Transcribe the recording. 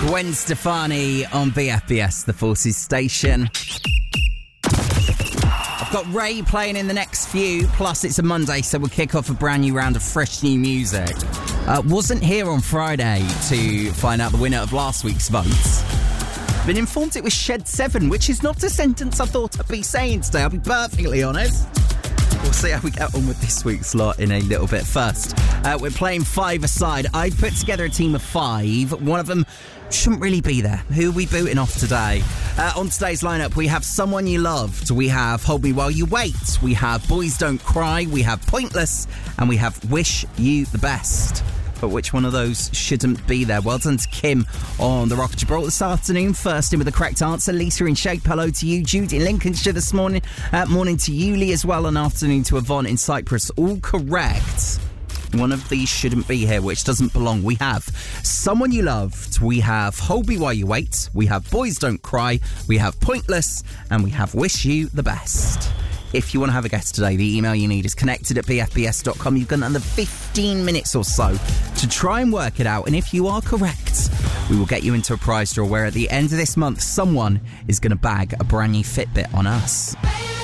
Gwen Stefani on BFBS, the Forces station. I've got Ray playing in the next few, plus it's a Monday, so we'll kick off a brand new round of fresh new music. Wasn't here on Friday to find out the winner of last week's votes. Been informed it was Shed 7, which is not a sentence I thought I'd be saying today, I'll be perfectly honest. We'll see how we get on with this week's lot in a little bit. First, we're playing 5-a-side. I've put together a team of 5. One of them shouldn't really be there. Who are we booting off today? On today's lineup, we have Someone You Loved. We have Hold Me While You Wait. We have Boys Don't Cry. We have Pointless. And we have Wish You the Best. But which one of those shouldn't be there? Well done to Kim on the Rock of Gibraltar this afternoon. First in with the correct answer. Lisa in Shape, hello to you. Jude in Lincolnshire this morning. Morning to Yuli as well. And afternoon to Yvonne in Cyprus. All correct. One of these shouldn't be here, which doesn't belong. We have Someone You Loved. We have Hold Me While You Wait. We have Boys Don't Cry. We have Pointless. And we have Wish You the Best. If you want to have a guess today, the email you need is connected@bfbs.com. You've got another 15 minutes or so to try and work it out. And if you are correct, we will get you into a prize draw where at the end of this month, someone is going to bag a brand new Fitbit on us.